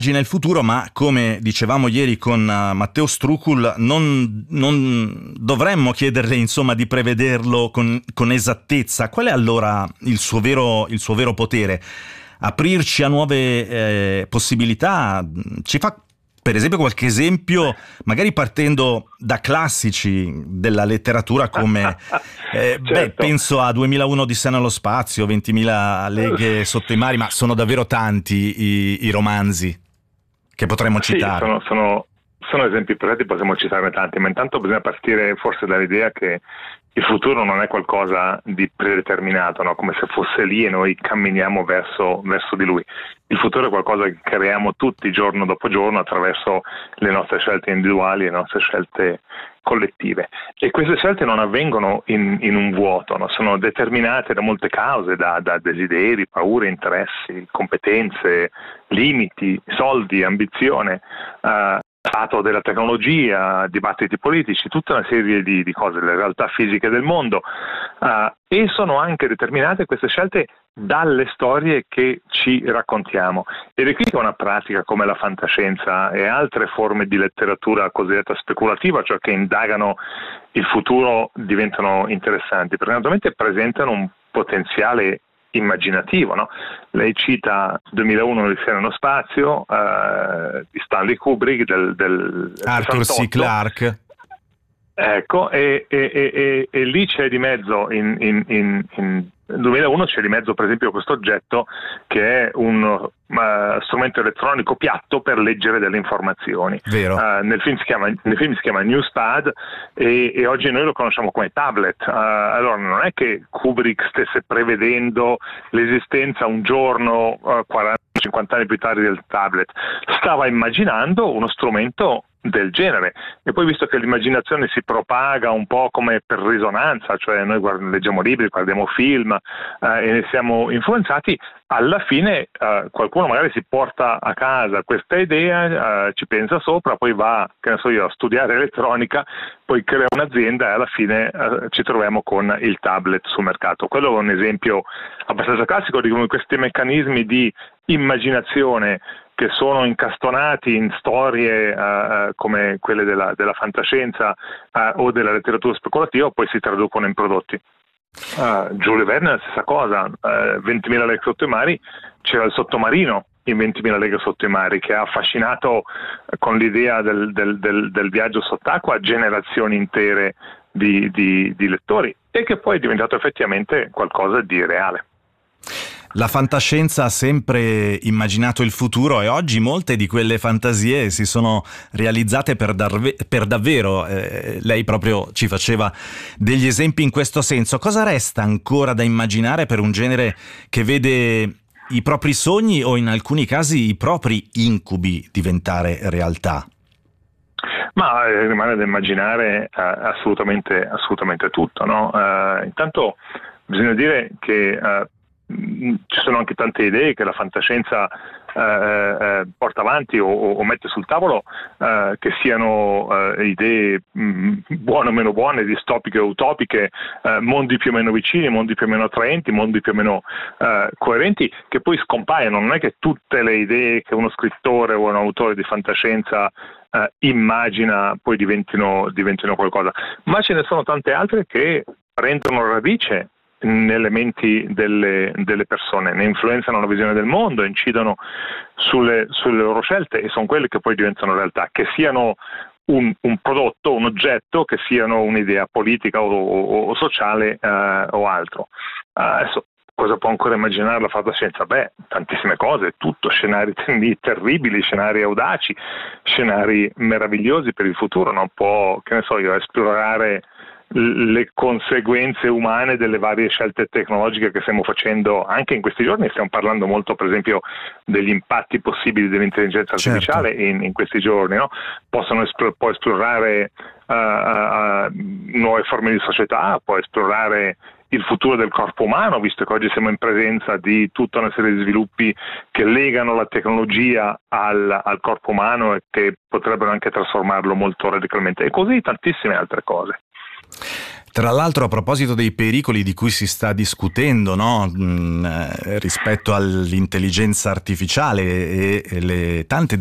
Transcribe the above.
Immagina il futuro, ma come dicevamo ieri con Matteo Strucul, non dovremmo chiederle insomma di prevederlo con esattezza. Qual è allora il suo vero potere? Aprirci a nuove possibilità? Ci fa per esempio qualche esempio, magari partendo da classici della letteratura come Certo. penso a 2001 Odissea nello spazio, 20.000 leghe sotto i mari, ma sono davvero tanti i romanzi che potremmo citare. Sì, sono esempi presenti, possiamo citarne tanti, ma intanto bisogna partire forse dall'idea che il futuro non è qualcosa di predeterminato, no? Come se fosse lì e noi camminiamo verso di lui. Il futuro è qualcosa che creiamo tutti giorno dopo giorno attraverso le nostre scelte individuali, le nostre scelte collettive. E queste scelte non avvengono in un vuoto, no? Sono determinate da molte cause, da desideri, paure, interessi, competenze, limiti, soldi, ambizione, stato della tecnologia, dibattiti politici, tutta una serie di cose, le realtà fisiche del mondo, e sono anche determinate queste scelte dalle storie che ci raccontiamo. Ed è qui che una pratica come la fantascienza e altre forme di letteratura cosiddetta speculativa, cioè che indagano il futuro, diventano interessanti, perché naturalmente presentano un potenziale immaginativo, no? Lei cita 2001 Odissea nello spazio di Stanley Kubrick del Arthur 68. C. Clarke. Ecco, e lì c'è di mezzo in 2001 c'è di mezzo per esempio questo oggetto che è un strumento elettronico piatto per leggere delle informazioni. Vero. Nel film si chiama Newspad e oggi noi lo conosciamo come tablet. Allora non è che Kubrick stesse prevedendo l'esistenza un giorno 40-50 anni più tardi del tablet, stava immaginando uno strumento del genere. E poi, visto che l'immaginazione si propaga un po' come per risonanza, cioè noi leggiamo libri, guardiamo film e ne siamo influenzati, alla fine qualcuno magari si porta a casa questa idea, ci pensa sopra, poi va, che ne so io, a studiare elettronica, poi crea un'azienda e alla fine ci troviamo con il tablet sul mercato. Quello è un esempio abbastanza classico di come questi meccanismi di immaginazione che sono incastonati in storie come quelle della fantascienza o della letteratura speculativa, poi si traducono in prodotti. Jules Verne è la stessa cosa, 20.000 leghe sotto i mari, c'era il sottomarino in 20.000 leghe sotto i mari che ha affascinato con l'idea del viaggio sott'acqua generazioni intere di lettori e che poi è diventato effettivamente qualcosa di reale. La fantascienza ha sempre immaginato il futuro e oggi molte di quelle fantasie si sono realizzate per davvero. Lei proprio ci faceva degli esempi in questo senso. Cosa resta ancora da immaginare per un genere che vede i propri sogni o in alcuni casi i propri incubi diventare realtà? Ma rimane da immaginare assolutamente tutto, no? Intanto bisogna dire che ci sono anche tante idee che la fantascienza porta avanti o mette sul tavolo, che siano idee buone o meno buone, distopiche o utopiche, mondi più o meno vicini, mondi più o meno attraenti, mondi più o meno coerenti, che poi scompaiono. Non è che tutte le idee che uno scrittore o un autore di fantascienza immagina poi diventino qualcosa, ma ce ne sono tante altre che prendono radice nelle menti delle persone, ne influenzano la visione del mondo, incidono sulle loro scelte e sono quelle che poi diventano realtà, che siano un prodotto, un oggetto, che siano un'idea politica o sociale o altro. Adesso cosa può ancora immaginare la fantascienza? Tantissime cose, tutto, scenari terribili, scenari audaci, scenari meravigliosi per il futuro. Non può, che ne so io, esplorare le conseguenze umane delle varie scelte tecnologiche che stiamo facendo anche in questi giorni. Stiamo parlando molto, per esempio, degli impatti possibili dell'intelligenza artificiale. Certo. in questi giorni, no? Può esplorare nuove forme di società, può esplorare il futuro del corpo umano, visto che oggi siamo in presenza di tutta una serie di sviluppi che legano la tecnologia al corpo umano e che potrebbero anche trasformarlo molto radicalmente, e così tantissime altre cose. Tra l'altro, a proposito dei pericoli di cui si sta discutendo, no? Rispetto all'intelligenza artificiale e le tante